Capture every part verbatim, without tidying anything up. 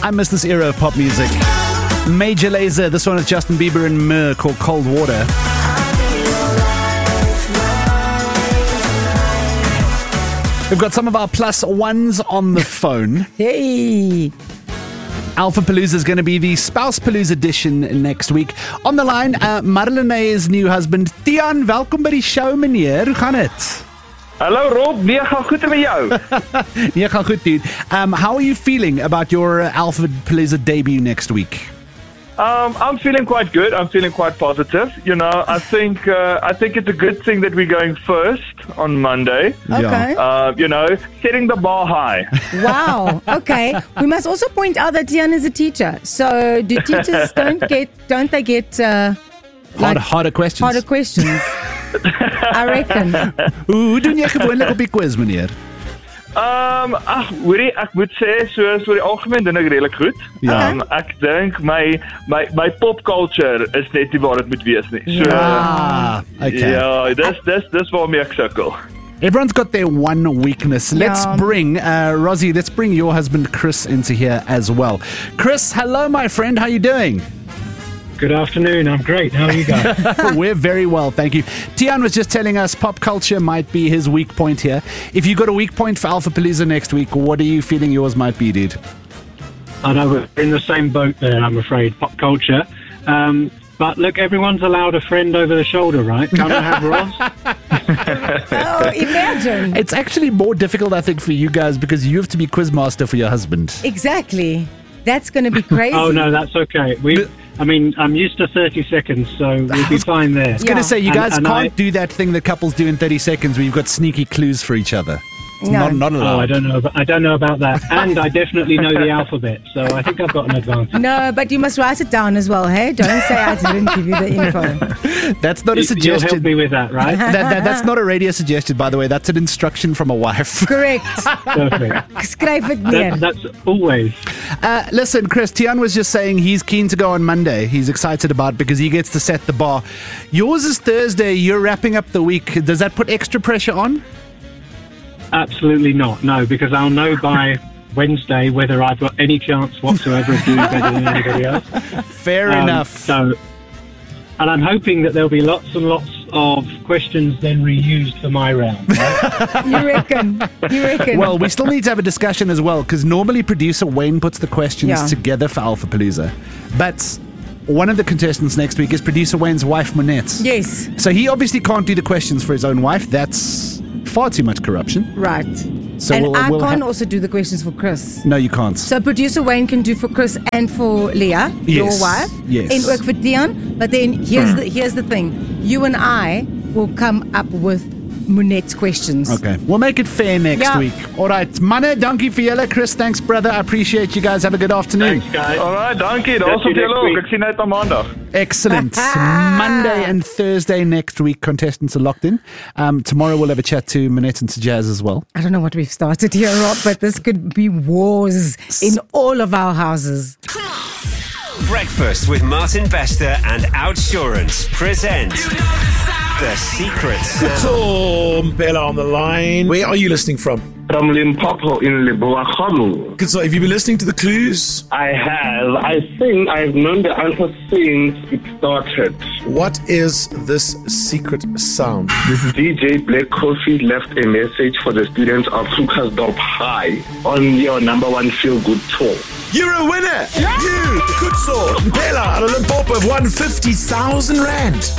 I miss this era of pop music. Major Lazer, this one is Justin Bieber and Myrrh, called Cold Water. We've got some of our plus ones on the phone. Hey. Alpha Palooza is going to be the Spouse Palooza edition next week. On the line, uh, Marlene's new husband, Tiaan. Welkom by die show, meneer. Hoe gaan het? Hallo Rob, nee, gaan goed met jou? Nee, gaan goed, dude. Um, how are you feeling about your uh, Alpha Palooza debut next week? Um, I'm feeling quite good. I'm feeling quite positive. You know, I think uh, I think it's a good thing that we're going first on Monday. Okay. Uh, you know, setting the bar high. Wow. Okay. We must also point out that Tiaan is a teacher. So do teachers don't get don't they get uh, Harder, harder questions. harder questions? I reckon. Hoe doen jy gewoonlik op die quiz, meneer? Um, ag, hoorie, ek moet sê, so so die algemeen doen ek redelik goed. Ja. Um, ek dink my my my pop culture is net nie waar dit moet wees nie. So Ah, okay. ja, dis dis dis waarmee ek sukkel. Everyone's got their one weakness. Let's Yeah. bring, uh, Rosie, let's bring your husband Chris into here as well. Chris, hello, my friend. How are you doing? Good afternoon. I'm great. How are you guys? We're very well, thank you. Tiaan was just telling us pop culture might be his weak point here. If you got a weak point for Alpha Palooza next week, what are you feeling yours might be, dude? I know we're in the same boat there, I'm afraid, pop culture. Um, but look, everyone's allowed a friend over the shoulder, right? Can't I have Roz? Oh, imagine. It's actually more difficult, I think, for you guys because you have to be quizmaster for your husband. Exactly. That's going to be crazy. Oh, no, that's okay. We, I mean, I'm used to thirty seconds, so we'll be fine there. I was going Yeah. to say, you And- guys and can't I- do that thing that couples do in thirty seconds where you've got sneaky clues for each other. It's No. not, not Oh, allowed. I don't know. About, I don't know about that. And I definitely know the alphabet, so I think I've got an advantage. No, but you must write it down as well, hey? Don't say I didn't give you the info. That's not a You'll help suggestion. me with that, right? That, that, that's not a radio suggestion, by the way. That's an instruction from a wife. Correct. Perfect. Skryf het neer. That, that's always. Uh, listen, Chris, Tiaan was just saying he's keen to go on Monday. He's excited about it because he gets to set the bar. Yours is Thursday. You're wrapping up the week. Does that put extra pressure on? Absolutely not. No, because I'll know by Wednesday whether I've got any chance whatsoever of doing better than anybody else. Fair Um, enough. So, and I'm hoping that there'll be lots and lots of questions then reused for my round. Right? You reckon? You reckon? Well, we still need to have a discussion as well because normally producer Wayne puts the questions Yeah. together for Alpha Palooza. But one of the contestants next week is producer Wayne's wife, Monette. yes. So he obviously can't do the questions for his own wife. That's far too much corruption. Right. So and we'll- I we'll can't ha- also do the questions for Chris. No, you can't. So producer Wayne can do for Chris and for Leah, your Yes, wife, yes. and work for Tiaan. But then here's the here's the thing: you and I will come up with Monette's questions. Okay, we'll make it fair next Yeah. week. All right, manne, dankie vir julle. Chris, thanks brother. I appreciate you guys. Have a good afternoon. Thanks, guys. Alright, dankie. Daar's See op you julle next ook. week. Ek sien uit na maandag. Excellent. Monday and Thursday next week, contestants are locked in. Um, tomorrow we'll have a chat to Monette and to Jazz as well. I don't know what we've started here, Rob, but this could be wars in all of our houses. Breakfast with Martin Bester and Outsurance present The Secret Sound. Tom Bella on the line. Where are you listening from? From Limpopo in Leboakgolo. Good. So, have you been listening to the clues? I have. I think I've known the answer since it started. What is this secret sound? This is D J Black Coffee left a message for the students of Krugersdorp High on your number one feel good tour. You're a winner. You, Kutso Bella out of Limpopo, have won fifty thousand rand.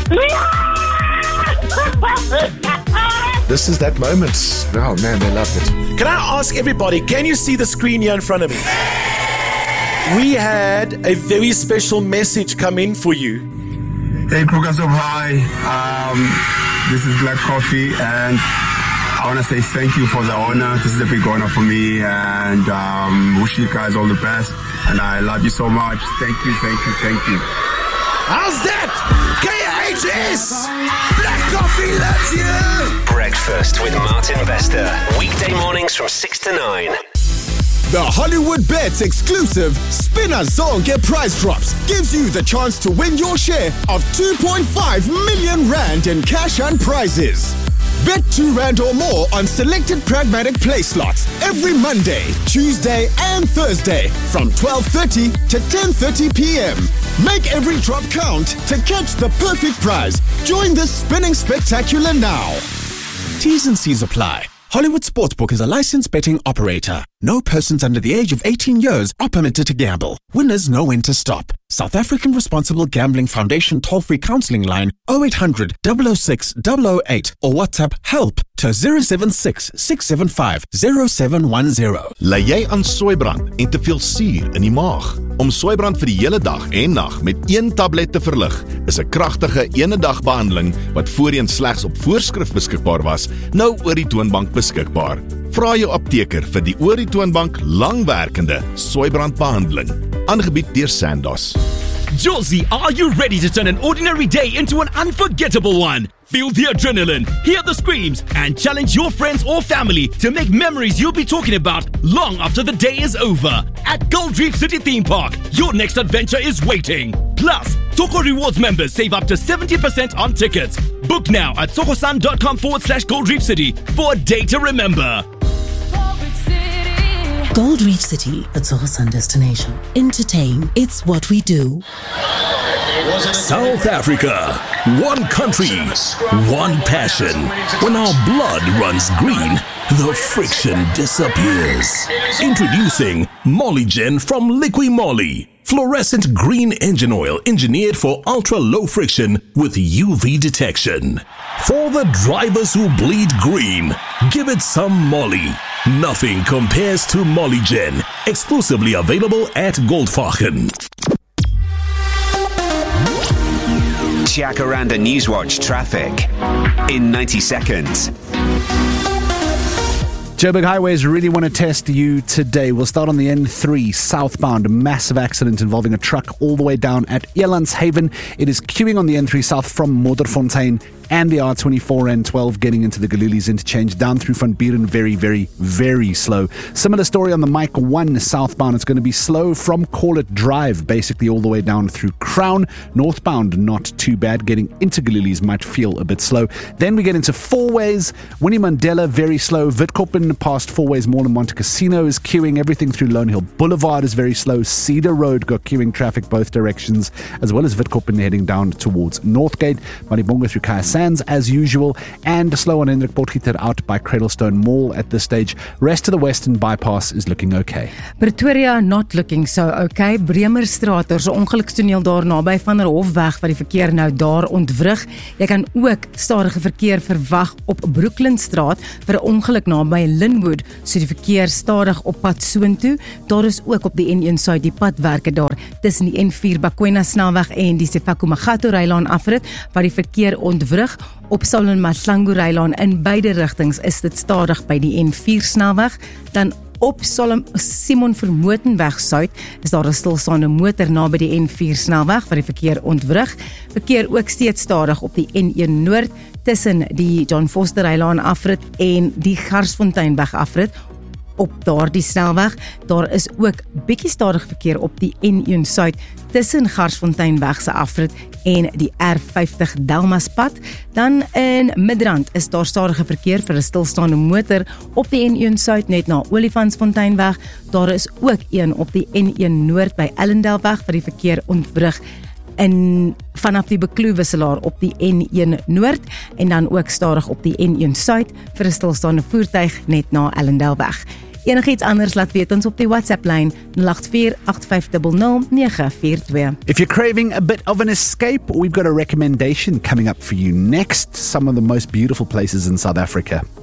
This is that moment. Oh man, they loved it. Can I ask everybody, can you see the screen here in front of me? We had a very special message come in for you. Hey, Krugersdorp High. Um, this is Black Coffee, and I want to say thank you for the honor. This is a big honor for me, and um, wish you guys all the best. And I love you so much. Thank you, thank you, thank you. How's that? K H S! Black Coffee loves you! Breakfast with Martin Bester. Weekday mornings from six to nine. The Hollywood Bets exclusive Spinner Zonke prize drops gives you the chance to win your share of two point five million rand in cash and prizes. Bet two rand or more on selected pragmatic play slots every Monday, Tuesday and Thursday from twelve thirty to ten thirty p.m. Make every drop count to catch the perfect prize. Join the spinning spectacular now. T's and C's apply. Hollywood Sportsbook is a licensed betting operator. No persons under the age of eighteen years are permitted to gamble. Winners know when to stop. South African Responsible Gambling Foundation toll-free counselling line oh eight hundred, double oh six, double oh eight or WhatsApp help to zero seven six, six seven five, zero seven one zero. Ly jy aan soeibrand en te veel suur in die maag? Om soeibrand vir die hele dag en nag met een tablet te verlig is 'n kragtige ene-dag behandeling wat voorheen slegs op voorskrif beskikbaar was, nou oor die toonbank beskikbaar. Vra jou apteker vir die oor die toonbank langwerkende soeibrandbehandeling. Aangebied deur Sandoz. Josie, are you ready to turn an ordinary day into an unforgettable one? Feel the adrenaline, hear the screams, and challenge your friends or family to make memories you'll be talking about long after the day is over. At Gold Reef City Theme Park, your next adventure is waiting. Plus, Toko Rewards members save up to seventy percent on tickets. Book now at sokosan.com forward slash Gold Reef City for a day to remember. Gold Reef City, a Sokosan destination. Entertain, it's what we do. South Africa, one country, one passion. When our blood runs green, the friction disappears. Introducing Mollygen from Liqui Moly. Fluorescent green engine oil engineered for ultra-low friction with U V detection. For the drivers who bleed green, give it some Molly. Nothing compares to Mollygen. Exclusively available at Goldfachen. Jacaranda Newswatch traffic in ninety seconds. Joburg Highways really want to test you today. We'll start on the N three southbound. A massive accident involving a truck all the way down at Elandshaven. It is queuing on the N three south from Modderfontein and the R twenty-four and twelve getting into the Galilees interchange down through Van Buren. Very, very, very slow. Similar story on the Mike one southbound. It's going to be slow from Call It Drive, basically all the way down through Crown. Northbound, not too bad. Getting into Galilees might feel a bit slow. Then we get into four ways. Winnie Mandela, very slow. Witkoppen past four ways. Mall and Monte Casino is queuing. Everything through Lone Hill Boulevard is very slow. Cedar Road got queuing traffic both directions, as well as Witkoppen heading down towards Northgate. Maribonga through Kaya Sands as usual, and slow on Hendrik Potgieter out by Cradlestone Mall at this stage. Rest of the Western Bypass is looking okay. Pretoria not looking so okay. Bremerstraat, daar's 'n ongelukstoneel daar naby van der Hofweg wat die verkeer nou daar ontwrig. Jy kan ook stadige verkeer verwag op Brooklandstraat vir 'n ongeluk naby Linwood, so die verkeer stadig op pad soontoe. Daar is ook op die N een suid die padwerke daar tussen die N vier Bakwena snelweg en die Sefaku-Magato Rylaan afrit waar die verkeer ontwrig. Op Solomon Mahlangu Rylaan in beide rigtings is dit stadig by die N vier snelweg. Dan op Solom Simon Vermotenweg Suid is daar 'n stilstaande motor naby die N vier snelweg waar die verkeer ontwrig. Verkeer ook steeds stadig op die N een Noord tussen die John Foster Rylaan afrit en die Garsfonteinweg afrit. Op daardie snelweg, daar is ook bietjie stadig verkeer op die N een Suid tussen Garsfonteinweg se afrit en die R vyftig Delmaspad. Dan in Midrand is daar stadige verkeer vir 'n stilstaande motor op die N een Suid net na Olifantsfonteinweg. Daar is ook een op die N een Noord by Ellendalweg vir die verkeer ontwrig en vanaf die Bekloewisselaar op die N een Noord en dan ook stadig op die N een Suid vir 'n stilstaande voertuig net na Ellendalweg. Enigiets anders laat weet ons op die WhatsApp-lyn nul agt vier agt vyf nul nul nege vier twee. If you're craving a bit of an escape, we've got a recommendation coming up for you next. Some of the most beautiful places in South Africa.